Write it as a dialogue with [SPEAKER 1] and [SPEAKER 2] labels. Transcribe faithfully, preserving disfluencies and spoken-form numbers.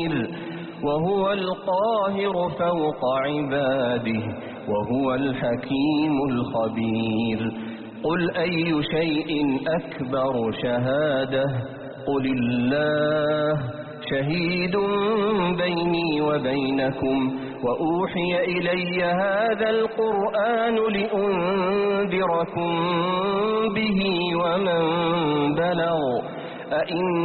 [SPEAKER 1] وهو القاهر فوق عباده وهو الحكيم الخبير. قل أي شيء أكبر شهادة قل الله شهيد بيني وبينكم وأوحي إلي هذا القرآن لأنذركم به ومن بلغ أئن